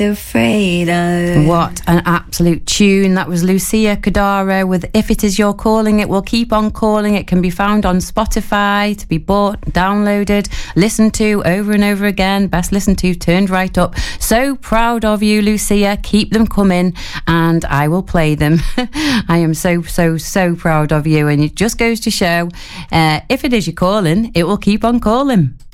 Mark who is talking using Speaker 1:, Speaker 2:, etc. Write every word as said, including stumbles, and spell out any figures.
Speaker 1: Afraid of.
Speaker 2: What an absolute tune. That was Lucia Cordaro with If It Is You're Calling. It will keep on calling. It can be found on Spotify to be bought, downloaded, listened to over and over again. Best listened to, turned right up. So proud of you, Lucia. Keep them coming and I will play them. I am so, so, so proud of you. And it just goes to show, uh, if it is you're calling, it will keep on calling.